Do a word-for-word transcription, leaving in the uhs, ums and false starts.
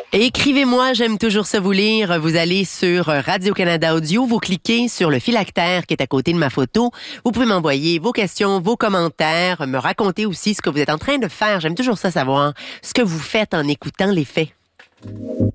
Écrivez-moi, j'aime toujours ça vous lire. Vous allez sur Radio-Canada Audio, vous cliquez sur le phylactère qui est à côté de ma photo. Vous pouvez m'envoyer vos questions, vos commentaires, me raconter aussi ce que vous êtes en train de faire. J'aime toujours ça savoir, ce que vous faites en écoutant les faits.